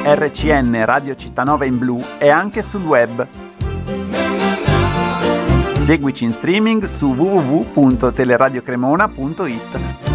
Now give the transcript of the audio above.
RCN Radio Città9 in blu e anche sul web. Seguici in streaming su www.teleradiocremona.it.